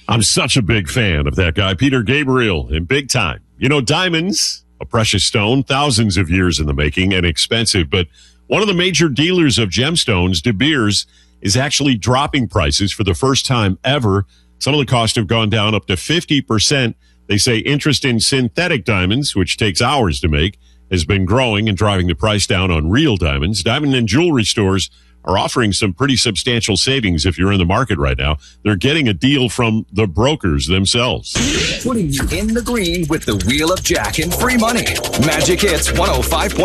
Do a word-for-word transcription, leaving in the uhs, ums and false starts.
I'm such a big fan of that guy, Peter Gabriel, in big time. You know, diamonds, a precious stone, thousands of years in the making and expensive. But one of the major dealers of gemstones, De Beers, is actually dropping prices for the first time ever. Some of the costs have gone down up to fifty percent. They say interest in synthetic diamonds, which takes hours to make, has been growing and driving the price down on real diamonds. Diamond and jewelry stores are offering some pretty substantial savings if you're in the market right now. They're getting a deal from the brokers themselves. Putting you in the green with the Wheel of Jack and free money. Magic Hits one oh five point